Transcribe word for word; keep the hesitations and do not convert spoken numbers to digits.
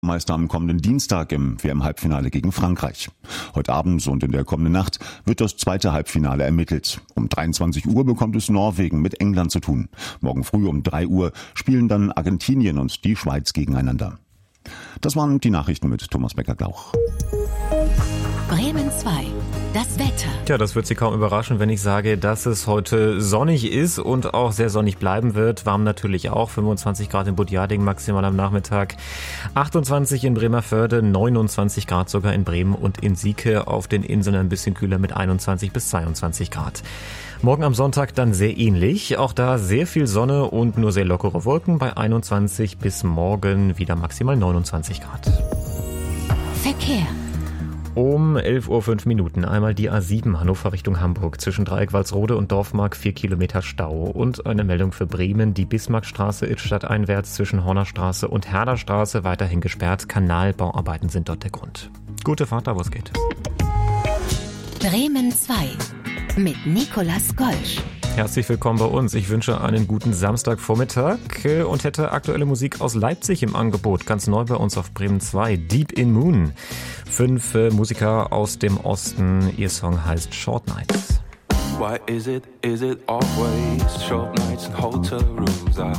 Meister am kommenden Dienstag im W M-Halbfinale gegen Frankreich. Heute Abend und in der kommenden Nacht wird das zweite Halbfinale ermittelt. Um dreiundzwanzig Uhr bekommt es Norwegen mit England zu tun. Morgen früh um drei Uhr spielen dann Argentinien und die Schweiz gegeneinander. Das waren die Nachrichten mit Thomas Becker-Glauch. Bremen zwei. Das Wetter. Tja, das wird Sie kaum überraschen, wenn ich sage, dass es heute sonnig ist und auch sehr sonnig bleiben wird. Warm natürlich auch. fünfundzwanzig Grad in Budjading maximal am Nachmittag. achtundzwanzig in Bremervörde, neunundzwanzig Grad sogar in Bremen und in Sieke. Auf den Inseln ein bisschen kühler mit einundzwanzig bis zweiundzwanzig Grad. Morgen am Sonntag dann sehr ähnlich. Auch da sehr viel Sonne und nur sehr lockere Wolken bei einundzwanzig bis morgen wieder maximal neunundzwanzig Grad. Verkehr. Um elf Uhr fünf Minuten einmal die A sieben Hannover Richtung Hamburg. Zwischen Dreieck Walsrode und Dorfmark vier Kilometer Stau. Und eine Meldung für Bremen. Die Bismarckstraße ist stadteinwärts zwischen Hornerstraße und Herderstraße weiterhin gesperrt. Kanalbauarbeiten sind dort der Grund. Gute Fahrt, da wo es geht. Bremen zwei mit Nicolas Golsch. Herzlich willkommen bei uns. Ich wünsche einen guten Samstagvormittag und hätte aktuelle Musik aus Leipzig im Angebot. Ganz neu bei uns auf Bremen zwei. Deep in Moon. Fünf äh, Musiker aus dem Osten. Ihr Song heißt Short Nights. Why is it, is it always short nights and hotel rooms? I